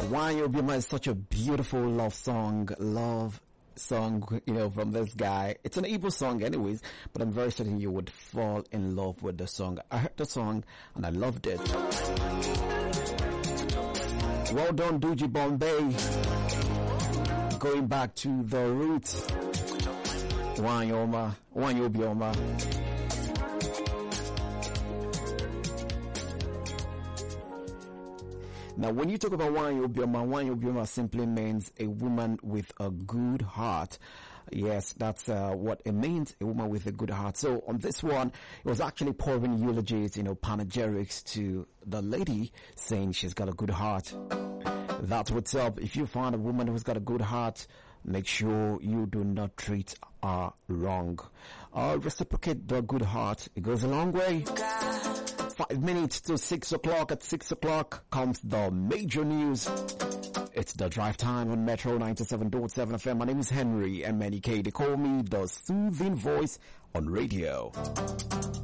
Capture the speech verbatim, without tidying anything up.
Why You Be Mine is such a beautiful love song, love song, you know, from this guy. It's an Igbo song anyways, but I'm very certain you would fall in love with the song. I heard the song and I loved it. Well done, Duji Bombay. Going back to the roots. Wanyoma, Wanyobioma. Now, when you talk about Wanyobioma, Wanyobioma simply means a woman with a good heart. Yes, that's uh, what it means, a woman with a good heart. So on this one, it was actually pouring eulogies, you know, panegyrics to the lady, saying she's got a good heart. That's what's up. If you find a woman who's got a good heart, make sure you do not treat her wrong. Uh, reciprocate the good heart. It goes a long way. Five minutes to six o'clock. At six o'clock comes the major news. It's the drive time on Metro ninety-seven point seven F M. My name is Henry M N E K. They call me the soothing voice on radio.